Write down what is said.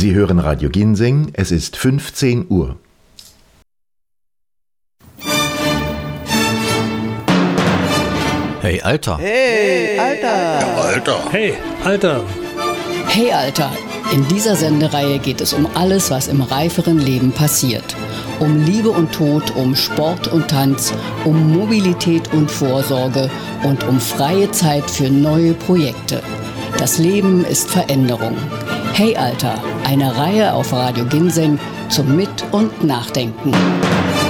Sie hören Radio Ginseng, es ist 15 Uhr. Hey, Alter. Hey, Alter. Ja, Alter. Hey, Alter. Hey, Alter. In dieser Sendereihe geht es um alles, was im reiferen Leben passiert. Um Liebe und Tod, um Sport und Tanz, um Mobilität und Vorsorge und um freie Zeit für neue Projekte. Das Leben ist Veränderung. Hey, Alter. Eine Reihe auf Radio Ginseng zum Mit- und Nachdenken.